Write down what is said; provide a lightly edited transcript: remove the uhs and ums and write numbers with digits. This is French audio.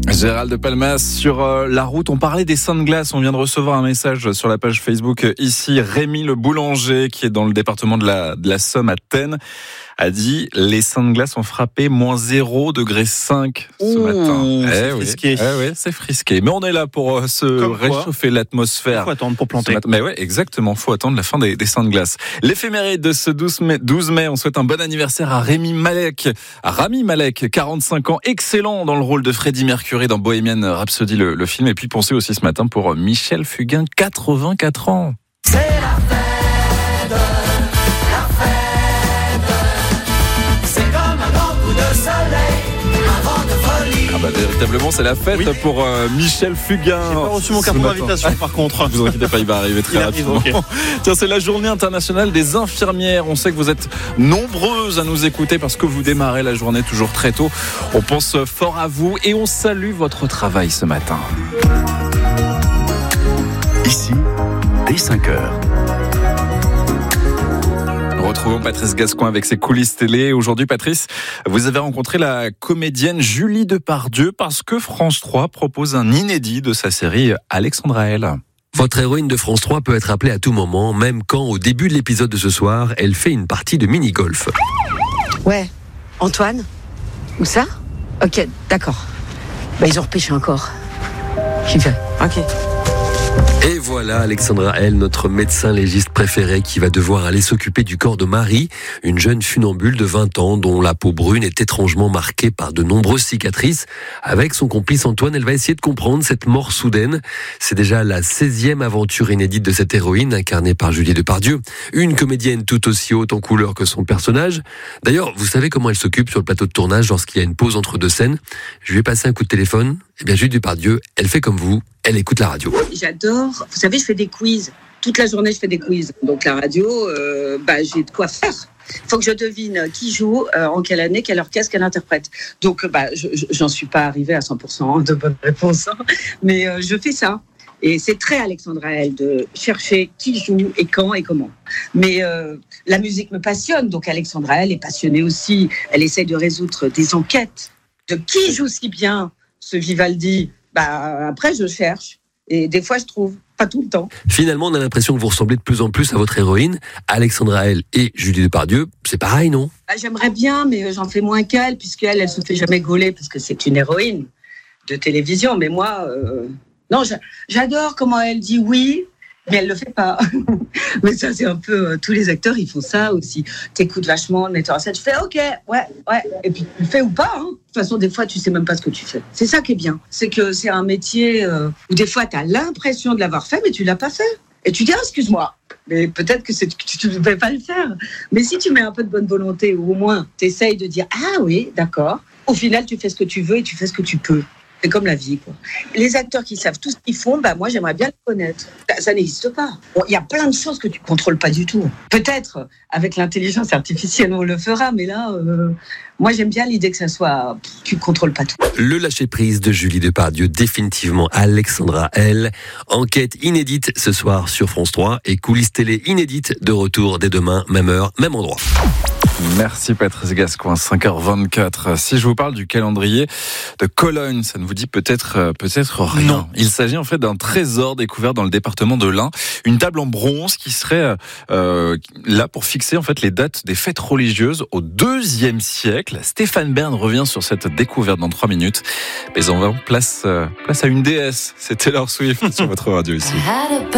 Gérald de Palmas sur la route. On parlait des seins de glace. On vient de recevoir un message sur la page Facebook ici. Rémi le boulanger, qui est dans le département de la Somme à Thènes, a dit les seins de glace ont frappé moins 0,5 degré ce matin. C'est frisqué. Oui, c'est frisqué. Mais on est là pour réchauffer l'atmosphère. Il faut attendre pour planter. Mais ouais, exactement. Faut attendre la fin des seins de glace. L'éphéméride de ce 12 mai. On souhaite un bon anniversaire à Rami Malek, 45 ans, excellent dans le rôle de Freddie Mercury dans Bohemian Rhapsody, le film. Et puis pensez aussi ce matin pour Michel Fugain, 84 ans. C'est la fête, c'est comme un grand coup de soleil, un vent de folie. Ah bah véritablement c'est la fête pour Michel Fugain. J'ai pas reçu mon carton d'invitation par contre. Vous inquiétez pas, il va arriver très rapidement. Okay. Tiens, c'est la journée internationale des infirmières. On sait que vous êtes nombreuses à nous écouter parce que vous démarrez la journée toujours très tôt. On pense fort à vous et on salue votre travail ce matin. Ici, dès 5h. Retrouvons Patrice Gascoin avec ses coulisses télé. Aujourd'hui, Patrice, vous avez rencontré la comédienne Julie Depardieu parce que France 3 propose un inédit de sa série Alexandra L. Votre héroïne de France 3 peut être appelée à tout moment, même quand, au début de l'épisode de ce soir, elle fait une partie de mini-golf. Ouais, Antoine ? Où ça ? Ok, d'accord. Ils ont repêché encore. J'y vais. Ok. Et voilà Alexandra L, notre médecin légiste préféré, qui va devoir aller s'occuper du corps de Marie, une jeune funambule de 20 ans dont la peau brune est étrangement marquée par de nombreuses cicatrices. Avec son complice Antoine, elle va essayer de comprendre cette mort soudaine. C'est déjà la 16e aventure inédite de cette héroïne, incarnée par Julie Depardieu, une comédienne tout aussi haute en couleur que son personnage. D'ailleurs, vous savez comment elle s'occupe sur le plateau de tournage lorsqu'il y a une pause entre deux scènes ? Je lui ai passé un coup de téléphone. Eh bien, Julie Depardieu, elle fait comme vous, elle écoute la radio. J'adore. Vous savez, je fais des quiz. Toute la journée, je fais des quiz. Donc la radio, j'ai de quoi faire. Il faut que je devine qui joue, en quelle année, quel orchestre, quel interprète. Donc, j'en suis pas arrivée à 100% de bonnes réponses. Mais je fais ça. Et c'est très Alexandra L de chercher qui joue et quand et comment. Mais la musique me passionne. Donc Alexandra L est passionnée aussi. Elle essaie de résoudre des enquêtes de qui joue si bien ce Vivaldi. Après, je cherche. Et des fois, je trouve. Pas tout le temps. Finalement, on a l'impression que vous ressemblez de plus en plus à votre héroïne, Alexandra L et Julie Depardieu. C'est pareil, non ? J'aimerais bien, mais j'en fais moins qu'elle, puisqu'elle, elle se fait jamais gauler, parce que c'est une héroïne de télévision. Mais moi, non, j'adore comment elle dit oui, mais elle le fait pas. Mais ça, c'est un peu... tous les acteurs, ils font ça aussi. T'écoutes vachement le metteur en scène, tu fais OK, ouais. Et puis, tu le fais ou pas, hein. De toute façon, des fois, tu sais même pas ce que tu fais. C'est ça qui est bien. C'est que c'est un métier où des fois, tu as l'impression de l'avoir fait, mais tu l'as pas fait. Et tu dis, excuse-moi, mais peut-être que tu ne devais pas le faire. Mais si tu mets un peu de bonne volonté, ou au moins, tu essayes de dire, ah oui, d'accord. Au final, tu fais ce que tu veux et tu fais ce que tu peux. C'est comme la vie, quoi. Les acteurs qui savent tout ce qu'ils font, moi, j'aimerais bien les connaître. Ça n'existe pas. Il y a plein de choses que tu contrôles pas du tout. Peut-être, avec l'intelligence artificielle, on le fera, mais là, moi, j'aime bien l'idée que ça soit... Tu contrôles pas tout. Le lâcher-prise de Julie Depardieu, définitivement Alexandra L. Enquête inédite ce soir sur France 3 et coulisses télé inédite de retour dès demain, même heure, même endroit. Merci Patrice Gascoin, 5h24. Si je vous parle du calendrier de Cologne, ça ne vous dit peut-être rien. Non. Il s'agit en fait d'un trésor découvert dans le département de l'Ain, une table en bronze qui serait là pour fixer en fait les dates des fêtes religieuses au IIe siècle. Stéphane Bern revient sur cette découverte dans 3 minutes. Mais on va place à une déesse. C'est Taylor Swift sur votre radio ici.